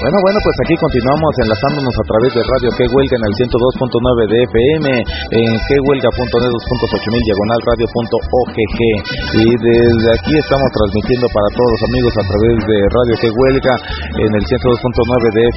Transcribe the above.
Bueno, pues aquí continuamos enlazándonos a través de Radio Que Huelga en el 102.9 de FM, en quehuelga.net 2.8000 diagonal radio.ogg, y desde aquí estamos transmitiendo para todos los amigos a través de Radio Que Huelga en el 102.9 de